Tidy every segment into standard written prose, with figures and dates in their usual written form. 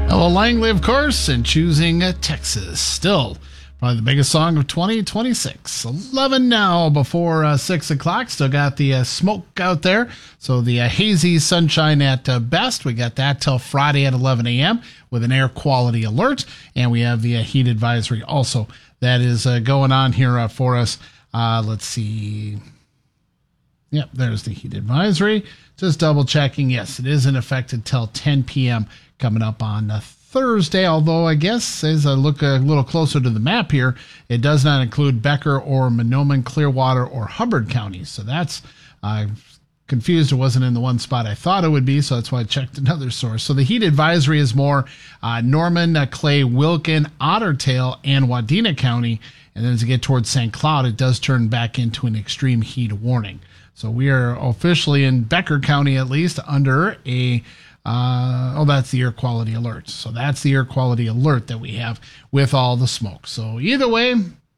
Ella Langley, of course, and Choosing Texas. Still probably the biggest song of 2026. 11 now before 6 o'clock. Still got the smoke out there. So the hazy sunshine at best. We got that till Friday at 11 a.m. with an air quality alert. And we have the heat advisory also that is going on here for us. Let's see. Yep, there's the heat advisory. Just double checking. Yes, it is in effect until 10 p.m. coming up on Thursday, although I guess as I look a little closer to the map here, it does not include Becker or Mahnomen, Clearwater, or Hubbard counties. So that's confused. It wasn't in the one spot I thought it would be, so that's why I checked another source. So the heat advisory is more Norman, Clay, Wilkin, Otter Tail, and Wadena County. And then as you get towards St. Cloud, it does turn back into an extreme heat warning. So we are officially in Becker County, at least, under a that's the air quality alert. So that's the air quality alert that we have with all the smoke. So either way,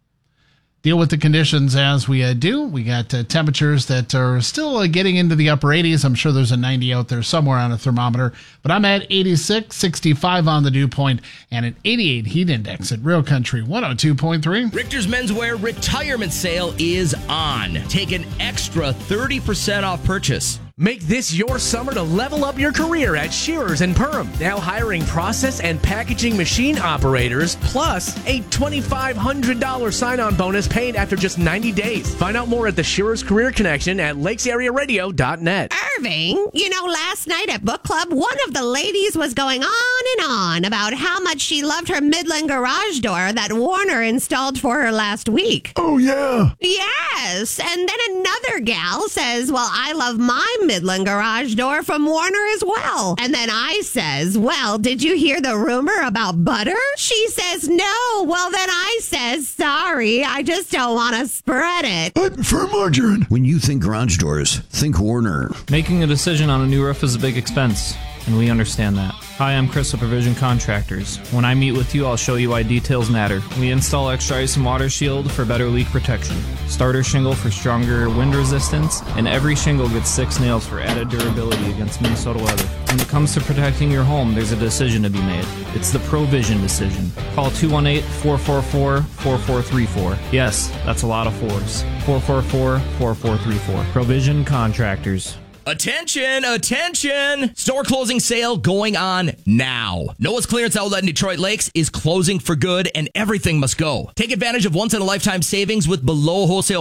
deal with the conditions as we do. We got temperatures that are still getting into the upper 80s. I'm sure there's a 90 out there somewhere on a thermometer. But I'm at 86, 65 on the dew point, and an 88 heat index at Real Country 102.3. Richter's Menswear retirement sale is on. Take an extra 30% off purchase. Make this your summer to level up your career at Shearers and Perham. Now hiring process and packaging machine operators, plus a $2,500 sign-on bonus paid after just 90 days. Find out more at the Shearers Career Connection at lakesarearadio.net. Irving, last night at book club, one of the ladies was going on and on about how much she loved her Midland garage door that Warner installed for her last week. Oh, yeah. Yes. And then another gal says, well, I love my Midland garage door from Warner as well. And then I says, well, did you hear the rumor about butter? She says, no. Well, then I says, sorry, I just don't want to spread it. I prefer margarine. When you think garage doors, think Warner. Making a decision on a new roof is a big expense, and we understand that. Hi, I'm Chris of Provision Contractors. When I meet with you, I'll show you why details matter. We install extra ice and water shield for better leak protection, starter shingle for stronger wind resistance, and every shingle gets 6 nails for added durability against Minnesota weather. When it comes to protecting your home, there's a decision to be made. It's the Provision decision. Call 218-444-4434. Yes, that's a lot of fours. 444-4434. Provision Contractors. Attention, attention! Store closing sale going on now. Noah's Clearance Outlet in Detroit Lakes is closing for good and everything must go. Take advantage of once-in-a-lifetime savings with below wholesale